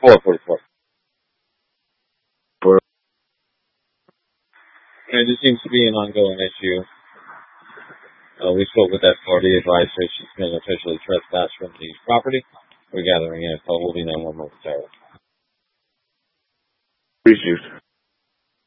444. For And this seems to be an ongoing issue. We spoke with that party, advised her she's been officially trespassed from the property. We're gathering info. We'll be known momentarily. appreciate you.